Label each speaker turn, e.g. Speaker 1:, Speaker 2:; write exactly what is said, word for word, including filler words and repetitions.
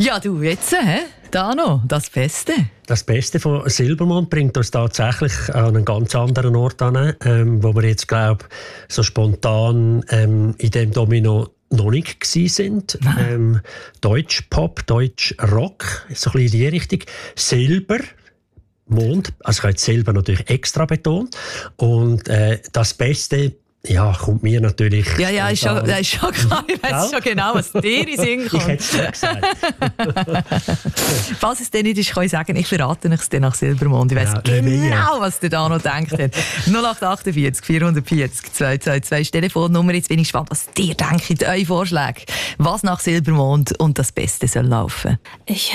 Speaker 1: Ja, du, jetzt, hä? Da noch, das Beste.
Speaker 2: Das Beste von Silbermond bringt uns tatsächlich an einen ganz anderen Ort an, ähm, wo wir jetzt, glaube so spontan ähm, in dem Domino noch nicht gsi sind. Ähm, Deutsch Pop, Deutsch Rock, so ein bisschen in die Richtung. Silber, Mond, also ich habe jetzt Silber natürlich extra betont. Und äh, das Beste, ja, kommt mir natürlich...
Speaker 1: Ja, ja, ist schon, ist schon klar. Ich weiss schon genau, was dir in Sinn kommt.
Speaker 2: Ich hätte es schon gesagt.
Speaker 1: Falls es dir nicht ist, kann ich sagen, ich verrate es dir nach Silbermond. Ich weiss
Speaker 2: Ja,
Speaker 1: genau, was der da noch denkt. null acht achtundvierzig vierhundertvierzig zweihundertzweiundzwanzig Telefonnummer. Jetzt bin ich gespannt, was dir denkt, eure Vorschläge. Was nach Silbermond und das Beste soll laufen.
Speaker 3: Ich